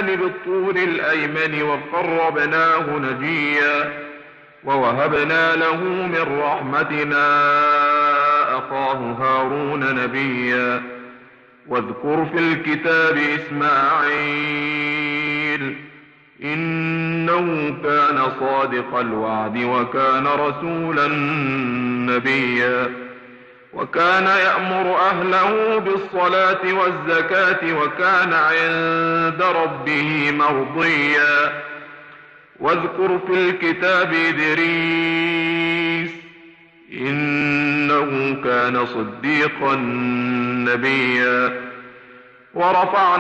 بالطور الأيمن وقربناه نجيا ووهبنا له من رحمتنا أخاه هارون نبيا واذكر في الكتاب إسماعيل إنه كان صادق الوعد وكان رسولا نبيا وكان يأمر أهله بالصلاة والزكاة وكان عند ربه مرضيا واذكر في الكتاب إدريس إنه كان صديقا نبيا ورفعنا